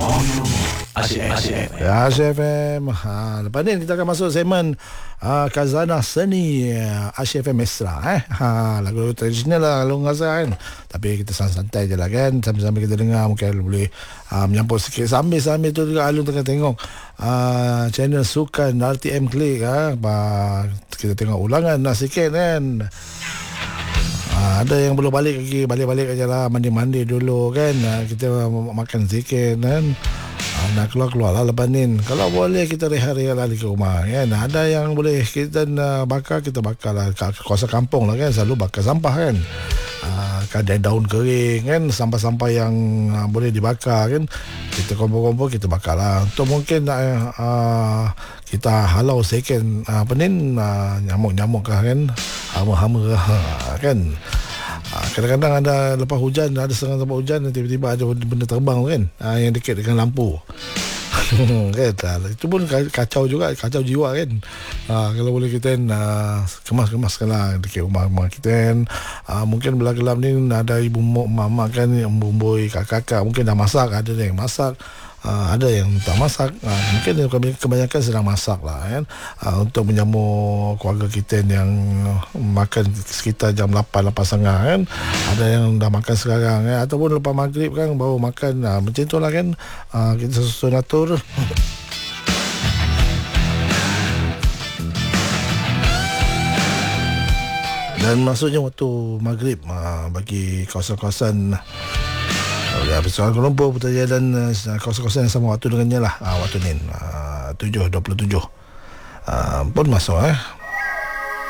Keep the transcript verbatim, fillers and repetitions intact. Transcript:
Asyik F M. Ya, Asyik F M. Ha, lepas ni kita akan masuk segmen uh, Khazanah Seni uh, Asyik F M Extra eh. Ha, lagu tradisional lah kalau rasa kan. Tapi kita santai je lah kan. Sambil-sambil kita dengar mungkin boleh uh, menyampur sikit. Sambil-sambil tu juga Alun tengah tengok uh, channel Sukan R T M Klik ha. Bah, kita tengok ulangan lah sikit kan. Ha, ada yang belum balik lagi, balik-balik aja lah, mandi-mandi dulu kan. Ha, kita makan sikit kan. Nak keluar-keluar lah lepas ni. Kalau boleh kita rehat-rehat lagi ke rumah kan. Ada yang boleh kita uh, bakar, kita bakar lah. Kawasan kampung lah kan, selalu bakar sampah kan. uh, Kadang daun kering kan, sampah-sampah yang uh, boleh dibakar kan, kita kumpul-kumpul, kita bakar lah. Untuk mungkin uh, uh, kita halau second uh, apa ni, uh, nyamuk-nyamuk lah kan, hama-hama lah kan. Kadang-kadang ada lepas hujan, ada serang tempat hujan, tiba-tiba ada benda terbang kan, ha, yang dekat dengan lampu kan. Itu pun kacau juga, kacau jiwa kan. Ha, kalau boleh kita uh, kemas-kemaskan lah dekat rumah-rumah kita kan. Ha, mungkin belah gelap ni ada ibu mak kan, bumbui kakak-kakak mungkin dah masak, ada yang masak. Uh, ada yang tak masak, uh, mungkin kebanyakan sedang masak lah kan, uh, untuk menyambut keluarga kita yang makan sekitar jam lapan, lapan setengah kan. Ada yang dah makan sekarang kan, ataupun lepas maghrib kan baru makan, uh, macam tu lah kan. uh, Kita susun atur. Dan maksudnya waktu maghrib uh, bagi kawasan-kawasan ya, Besar Kuala Lumpur, Putrajaya dan uh, kawasan-kawasan yang sama waktu dengannya lah, uh, waktu ni uh, tujuh dua puluh tujuh uh, pun masuk eh.